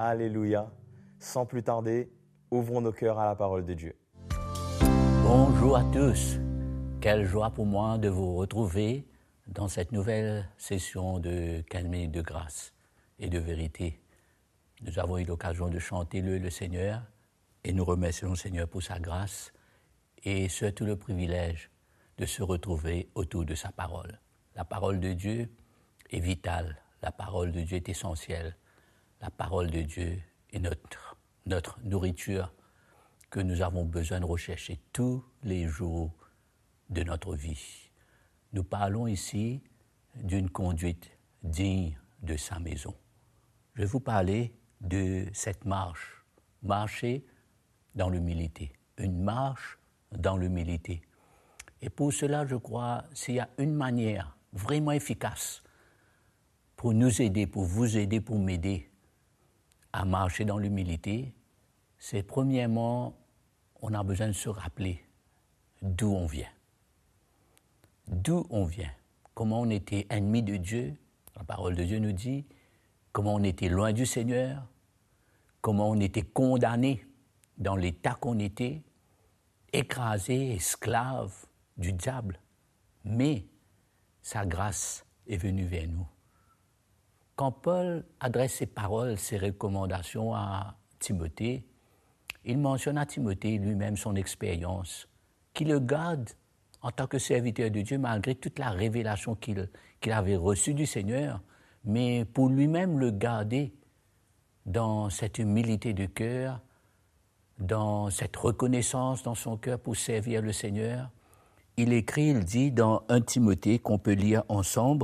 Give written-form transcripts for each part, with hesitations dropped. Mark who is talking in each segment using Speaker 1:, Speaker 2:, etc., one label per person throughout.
Speaker 1: Alléluia. Sans plus tarder, ouvrons nos cœurs à la parole de Dieu.
Speaker 2: Bonjour à tous. Quelle joie pour moi de vous retrouver dans cette nouvelle session de 15 minutes de grâce et de vérité. Nous avons eu l'occasion de chanter le Seigneur et nous remercions le Seigneur pour sa grâce et surtout le privilège de se retrouver autour de sa parole. La parole de Dieu est vitale, la parole de Dieu est essentielle, la parole de Dieu est notre nourriture que nous avons besoin de rechercher tous les jours de notre vie. Nous parlons ici d'une conduite digne de sa maison. Je vais vous parler de cette marche, marcher dans l'humilité, une marche dans l'humilité. Et pour cela, je crois, s'il y a une manière vraiment efficace pour nous aider, pour vous aider, pour m'aider à marcher dans l'humilité, c'est premièrement, on a besoin de se rappeler d'où on vient. D'où on vient. Comment on était ennemi de Dieu, la parole de Dieu nous dit, comment on était loin du Seigneur, comment on était condamné dans l'état qu'on était, écrasé, esclave du diable. Mais sa grâce est venue vers nous. Quand Paul adresse ses paroles, ses recommandations à Timothée, il mentionne à Timothée lui-même son expérience, qui le garde en tant que serviteur de Dieu, malgré toute la révélation qu'il avait reçue du Seigneur, mais pour lui-même le garder dans cette humilité de cœur, dans cette reconnaissance dans son cœur pour servir le Seigneur. Il écrit, il dit dans 1 Timothée qu'on peut lire ensemble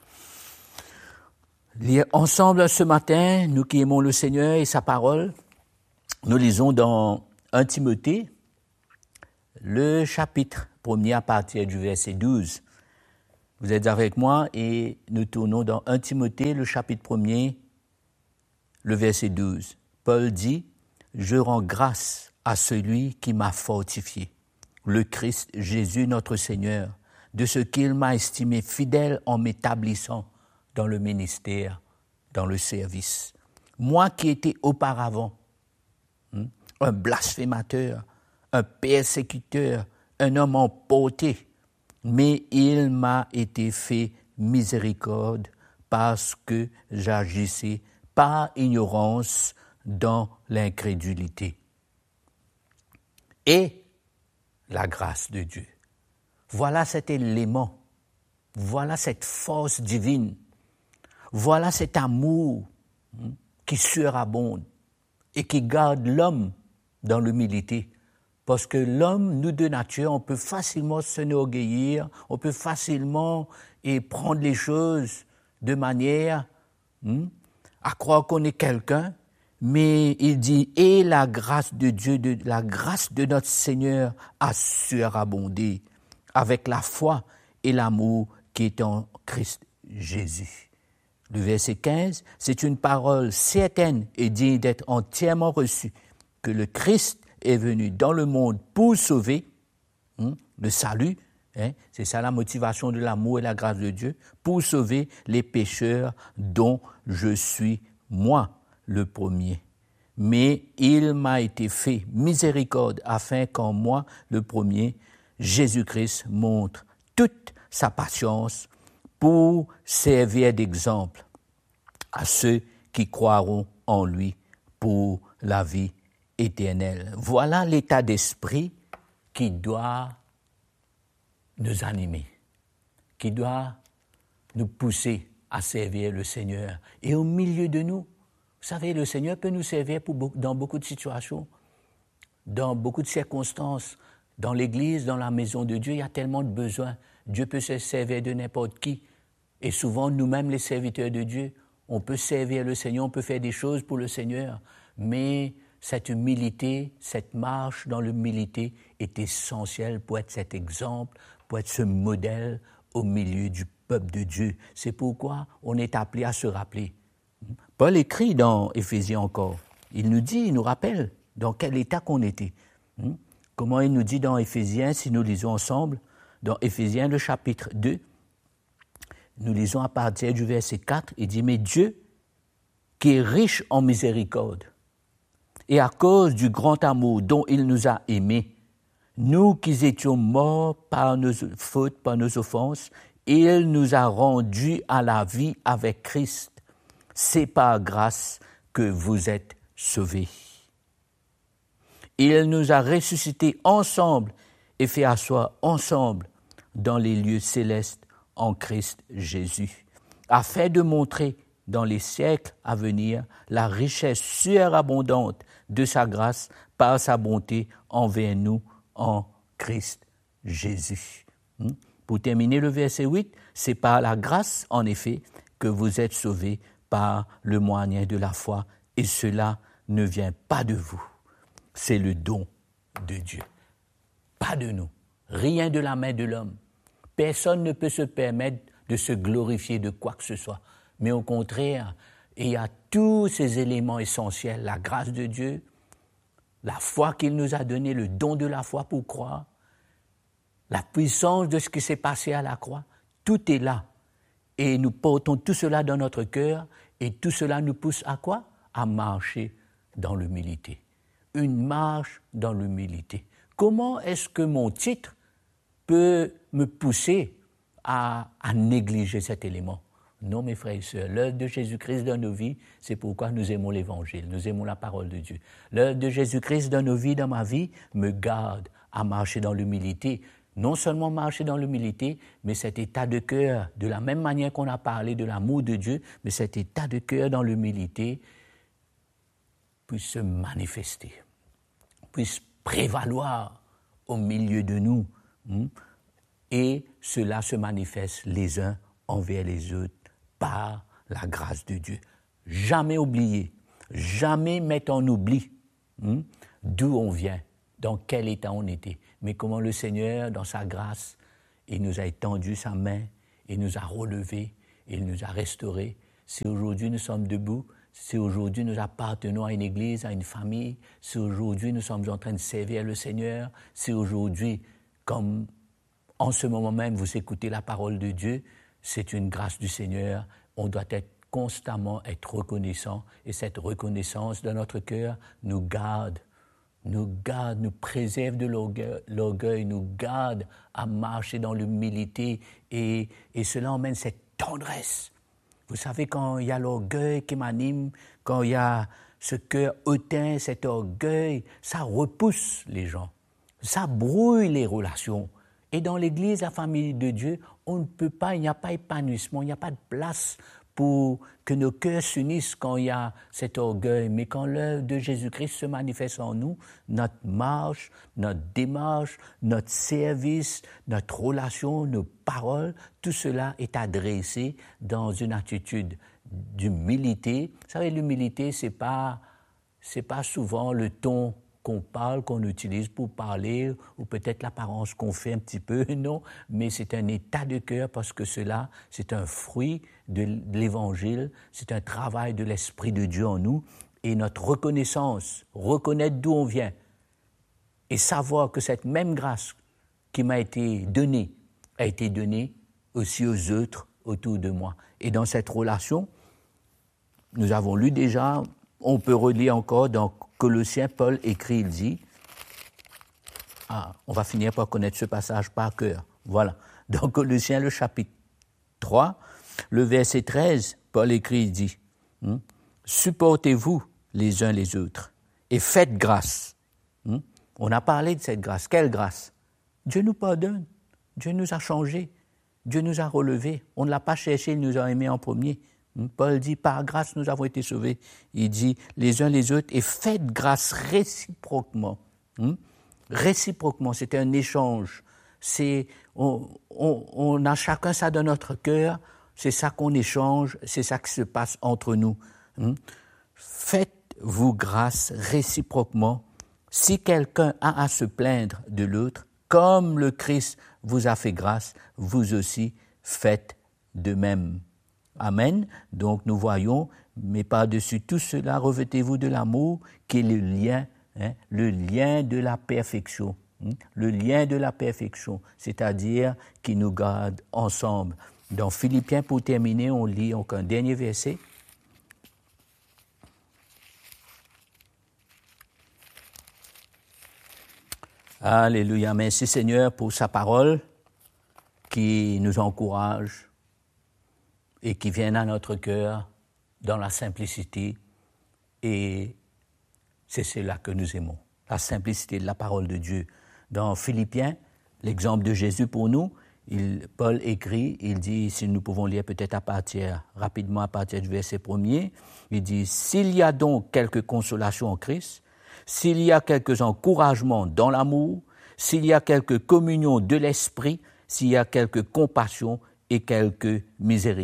Speaker 2: ce matin, nous qui aimons le Seigneur et sa parole. Nous lisons dans 1 Timothée, le chapitre 1er à partir du verset 12. Vous êtes avec moi et nous tournons dans 1 Timothée, le chapitre 1er, le verset 12. Paul dit, « Je rends grâce à celui qui m'a fortifié, le Christ Jésus notre Seigneur, de ce qu'il m'a estimé fidèle en m'établissant dans le ministère, dans le service. Moi qui étais auparavant un blasphémateur, un persécuteur, un homme emporté, mais il m'a été fait miséricorde parce que j'agissais par ignorance dans l'incrédulité. Et la grâce de Dieu. Voilà cet élément, voilà cette force divine, voilà cet amour qui surabonde et qui garde l'homme dans l'humilité. Parce que l'homme, nous de nature, on peut facilement s'enorgueillir, on peut facilement prendre les choses de manière à croire qu'on est quelqu'un, mais il dit « Et la grâce de Dieu, la grâce de notre Seigneur a surabondé avec la foi et l'amour qui est en Christ Jésus. » Le verset 15, c'est une parole certaine et digne d'être entièrement reçue, que le Christ est venu dans le monde pour sauver le salut, c'est ça la motivation de l'amour et la grâce de Dieu, pour sauver les pécheurs dont je suis moi le premier. Mais il m'a été fait miséricorde afin qu'en moi le premier, Jésus-Christ montre toute sa patience pour servir d'exemple à ceux qui croiront en lui pour la vie éternelle. Voilà l'état d'esprit qui doit nous animer, qui doit nous pousser à servir le Seigneur. Et au milieu de nous, vous savez, le Seigneur peut nous servir dans beaucoup de situations, dans beaucoup de circonstances. Dans l'Église, dans la maison de Dieu, il y a tellement de besoins. Dieu peut se servir de n'importe qui. Et souvent, nous-mêmes, les serviteurs de Dieu, on peut servir le Seigneur, on peut faire des choses pour le Seigneur. Mais cette humilité, cette marche dans l'humilité est essentielle pour être cet exemple, pour être ce modèle au milieu du peuple de Dieu. C'est pourquoi on est appelé à se rappeler. Paul écrit dans Éphésiens encore. Il nous dit, il nous rappelle dans quel état qu'on était. Comment il nous dit dans Éphésiens, si nous lisons ensemble, dans Éphésiens, le chapitre 2, nous lisons à partir du verset 4, il dit « Mais Dieu, qui est riche en miséricorde. Et à cause du grand amour dont il nous a aimés, nous qui étions morts par nos fautes, par nos offenses, il nous a rendus à la vie avec Christ. C'est par grâce que vous êtes sauvés. Il nous a ressuscités ensemble et fait asseoir ensemble dans les lieux célestes en Christ Jésus, afin de montrer dans les siècles à venir la richesse surabondante de sa grâce par sa bonté envers nous en Christ Jésus. Pour terminer le verset 8, c'est par la grâce, en effet, que vous êtes sauvés par le moyen de la foi, et cela ne vient pas de vous. C'est le don de Dieu, pas de nous, rien de la main de l'homme. Personne ne peut se permettre de se glorifier de quoi que ce soit, mais au contraire, il y a tous ces éléments essentiels, la grâce de Dieu, la foi qu'il nous a donnée, le don de la foi pour croire, la puissance de ce qui s'est passé à la croix, tout est là. Et nous portons tout cela dans notre cœur, et tout cela nous pousse à quoi? À marcher dans l'humilité. Une marche dans l'humilité. Comment est-ce que mon titre peut me pousser à négliger cet élément? Non, mes frères et sœurs, l'œuvre de Jésus-Christ dans nos vies, c'est pourquoi nous aimons l'Évangile, nous aimons la parole de Dieu. L'œuvre de Jésus-Christ dans nos vies, dans ma vie, me garde à marcher dans l'humilité. Non seulement marcher dans l'humilité, mais cet état de cœur, de la même manière qu'on a parlé de l'amour de Dieu, mais cet état de cœur dans l'humilité puisse se manifester, puisse prévaloir au milieu de nous. Et cela se manifeste les uns envers les autres par la grâce de Dieu. Jamais oublier, jamais mettre en oubli d'où on vient, dans quel état on était, mais comment le Seigneur, dans sa grâce, il nous a étendu sa main, il nous a relevés, il nous a restaurés. Si aujourd'hui nous sommes debout, si aujourd'hui nous appartenons à une église, à une famille, si aujourd'hui nous sommes en train de servir le Seigneur, si aujourd'hui, comme en ce moment même, vous écoutez la parole de Dieu, c'est une grâce du Seigneur. On doit constamment être reconnaissant, et cette reconnaissance dans notre cœur nous garde, nous préserve de l'orgueil, nous garde à marcher dans l'humilité, et cela emmène cette tendresse. Vous savez, quand il y a l'orgueil qui m'anime, quand il y a ce cœur hautain, cet orgueil, ça repousse les gens, ça brouille les relations. Et dans l'Église, la famille de Dieu, on ne peut pas, il n'y a pas épanouissement, il n'y a pas de place pour que nos cœurs s'unissent quand il y a cet orgueil. Mais quand l'œuvre de Jésus-Christ se manifeste en nous, notre marche, notre démarche, notre service, notre relation, nos paroles, tout cela est adressé dans une attitude d'humilité. Vous savez, l'humilité, c'est pas souvent le ton qu'on parle, qu'on utilise pour parler, ou peut-être l'apparence qu'on fait un petit peu, non, mais c'est un état de cœur, parce que cela, c'est un fruit de l'Évangile, c'est un travail de l'Esprit de Dieu en nous, et notre reconnaissance, reconnaître d'où on vient, et savoir que cette même grâce qui m'a été donnée, a été donnée aussi aux autres autour de moi. Et dans cette relation, nous avons lu déjà, on peut relire encore dans Colossiens, Paul écrit, il dit, on va finir par connaître ce passage par cœur. Voilà. Dans Colossiens, le chapitre 3, le verset 13, Paul écrit, il dit, supportez-vous les uns les autres et faites grâce. On a parlé de cette grâce. Quelle grâce? Dieu nous pardonne. Dieu nous a changés. Dieu nous a relevés. On ne l'a pas cherché, il nous a aimés en premier. Paul dit, par grâce, nous avons été sauvés. Il dit, les uns les autres, et faites grâce réciproquement. Réciproquement, c'est un échange. On a chacun ça dans notre cœur, c'est ça qu'on échange, c'est ça qui se passe entre nous. Faites-vous grâce réciproquement. Si quelqu'un a à se plaindre de l'autre, comme le Christ vous a fait grâce, vous aussi faites de même. Amen. Donc nous voyons, mais par-dessus tout cela, revêtez-vous de l'amour qui est le lien de la perfection. Le lien de la perfection, c'est-à-dire qui nous garde ensemble. Dans Philippiens, pour terminer, on lit encore un dernier verset. Alléluia. Merci Seigneur pour sa parole qui nous encourage et qui vient à notre cœur dans la simplicité. Et c'est cela que nous aimons, la simplicité de la parole de Dieu. Dans Philippiens, l'exemple de Jésus pour nous, Paul écrit, il dit, si nous pouvons lire peut-être rapidement à partir du verset 1er, il dit « S'il y a donc quelque consolation en Christ, s'il y a quelques encouragements dans l'amour, s'il y a quelque communion de l'esprit, s'il y a quelque compassion et quelque miséricorde. »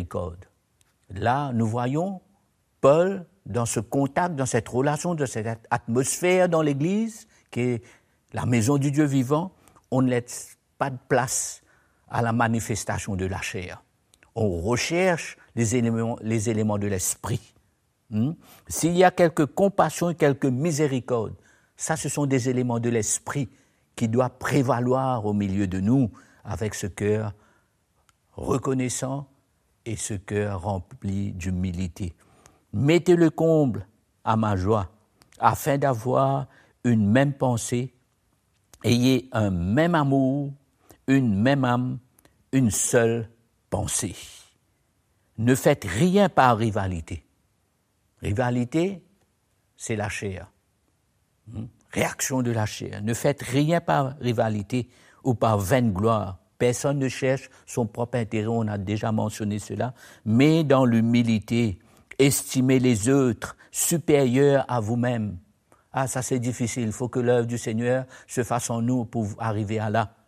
Speaker 2: Là, nous voyons Paul dans ce contact, dans cette relation, dans cette atmosphère dans l'Église, qui est la maison du Dieu vivant. On ne laisse pas de place à la manifestation de la chair. On recherche les éléments de l'esprit. S'il y a quelque compassion et quelque miséricorde, ça, ce sont des éléments de l'esprit qui doivent prévaloir au milieu de nous avec ce cœur reconnaissant et ce cœur rempli d'humilité. Mettez le comble à ma joie, afin d'avoir une même pensée, ayez un même amour, une même âme, une seule pensée. Ne faites rien par rivalité. Rivalité, c'est la chair. Réaction de la chair. Ne faites rien par rivalité ou par vaine gloire. Personne ne cherche son propre intérêt, on a déjà mentionné cela, mais dans l'humilité, estimez les autres supérieurs à vous-même. Ah, ça c'est difficile, il faut que l'œuvre du Seigneur se fasse en nous pour arriver à là.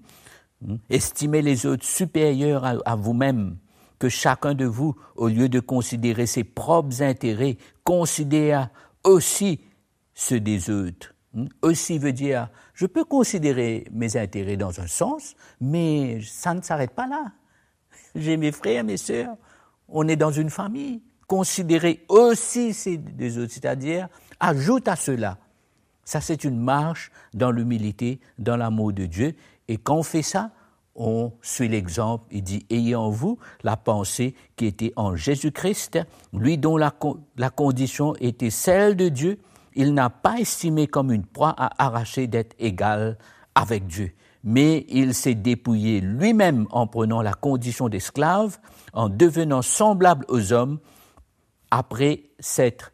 Speaker 2: Estimez les autres supérieurs à vous-même, que chacun de vous, au lieu de considérer ses propres intérêts, considère aussi ceux des autres. Aussi veut dire, je peux considérer mes intérêts dans un sens, mais ça ne s'arrête pas là. J'ai mes frères, mes sœurs, on est dans une famille. Considérer aussi ceux des autres, c'est-à-dire, ajoute à cela. Ça, c'est une marche dans l'humilité, dans l'amour de Dieu. Et quand on fait ça, on suit l'exemple. Il dit, ayez en vous la pensée qui était en Jésus-Christ, lui dont la condition était celle de Dieu. Il n'a pas estimé comme une proie à arracher d'être égal avec Dieu. Mais il s'est dépouillé lui-même en prenant la condition d'esclave, en devenant semblable aux hommes, après s'être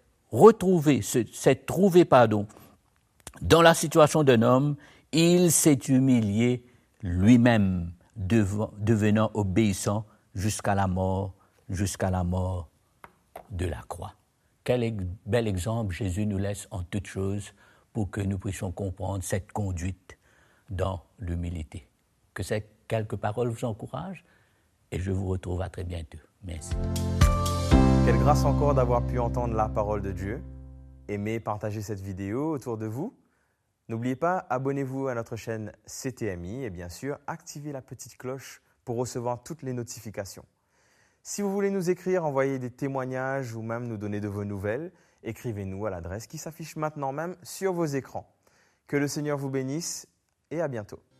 Speaker 2: trouvé dans la situation d'un homme, il s'est humilié lui-même, devenant obéissant jusqu'à la mort de la croix. Quel bel exemple Jésus nous laisse en toutes choses pour que nous puissions comprendre cette conduite dans l'humilité. Que ces quelques paroles vous encouragent et je vous retrouve à très bientôt. Merci.
Speaker 1: Quelle grâce encore d'avoir pu entendre la parole de Dieu. Aimez, partagez cette vidéo autour de vous. N'oubliez pas, abonnez-vous à notre chaîne CTMI et bien sûr, activez la petite cloche pour recevoir toutes les notifications. Si vous voulez nous écrire, envoyer des témoignages ou même nous donner de vos nouvelles, écrivez-nous à l'adresse qui s'affiche maintenant même sur vos écrans. Que le Seigneur vous bénisse et à bientôt.